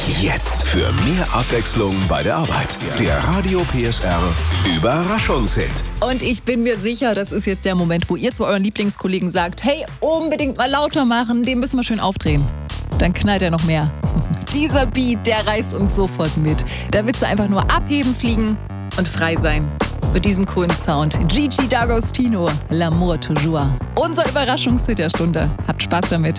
Jetzt für mehr Abwechslung bei der Arbeit. Der Radio PSR Überraschungshit. Und ich bin mir sicher, das ist jetzt der Moment, wo ihr zu euren Lieblingskollegen sagt, hey, unbedingt mal lauter machen, den müssen wir schön aufdrehen. Dann knallt er noch mehr. Dieser Beat, der reißt uns sofort mit. Da willst du einfach nur abheben, fliegen und frei sein. Mit diesem coolen Sound. Gigi D'Agostino, L'amour toujours. Unser Überraschungshit der Stunde. Habt Spaß damit.